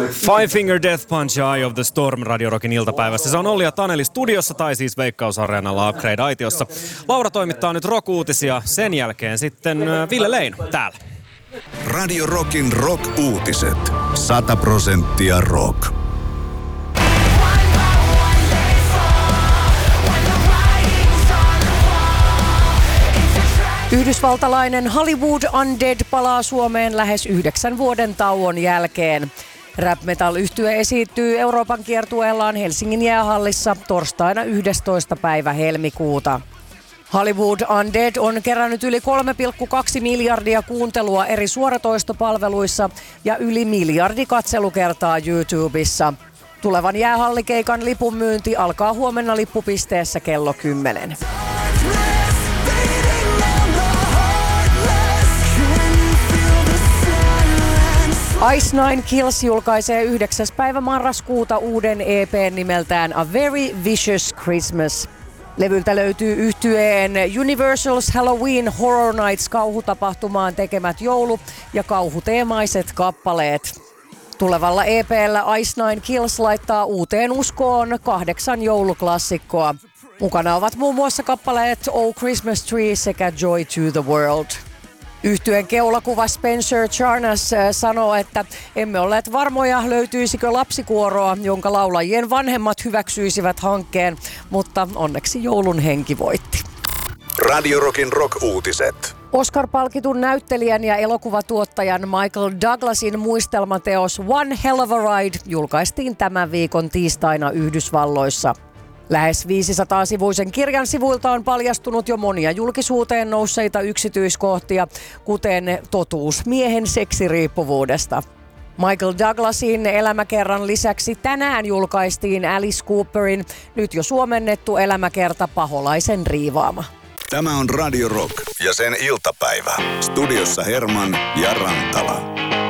Five Finger Death Punch ja Eye of the Storm Radio Rockin iltapäivässä. Se on Olli ja Taneli studiossa tai siis Veikkaus-areenalla Upgrade-aitiossa. Laura toimittaa nyt rock-uutisia, sen jälkeen sitten Ville Leino täällä. Radio Rockin rock-uutiset. 100% rock. Yhdysvaltalainen Hollywood Undead palaa Suomeen lähes 9 vuoden tauon jälkeen. Rap Metal-yhtye esiintyy Euroopan kiertueellaan Helsingin jäähallissa torstaina 11. päivä helmikuuta. Hollywood Undead on kerännyt yli 3,2 miljardia kuuntelua eri suoratoistopalveluissa ja yli miljardi katselukertaa YouTubessa. Tulevan jäähallikeikan lipun myynti alkaa huomenna lippupisteessä kello 10. Ice Nine Kills julkaisee 9. päivä marraskuuta uuden EP:n nimeltään A Very Vicious Christmas. Levyltä löytyy yhtyeen Universal's Halloween Horror Nights -kauhutapahtumaan tekemät joulu- ja kauhuteemaiset kappaleet. Tulevalla EP:llä Ice Nine Kills laittaa uuteen uskoon 8 jouluklassikkoa. Mukana ovat muun muassa kappaleet Oh Christmas Tree sekä Joy to the World. Yhtyeen keulakuva Spencer Charnas sanoo, että emme olleet varmoja löytyisikö lapsikuoroa, jonka laulajien vanhemmat hyväksyisivät hankkeen, mutta onneksi joulun henki voitti. Radio Rockin rock-uutiset. Oscar-palkitun näyttelijän ja elokuvatuottajan Michael Douglasin muistelmateos One Hell of a Ride julkaistiin tämän viikon tiistaina Yhdysvalloissa. Lähes 500-sivuisen kirjan sivuilta on paljastunut jo monia julkisuuteen nousseita yksityiskohtia, kuten totuus miehen seksiriippuvuudesta. Michael Douglasin elämäkerran lisäksi tänään julkaistiin Alice Cooperin nyt jo suomennettu elämäkerta Paholaisen riivaama. Tämä on Radio Rock ja sen iltapäivä. Studiossa Herman ja Rantala.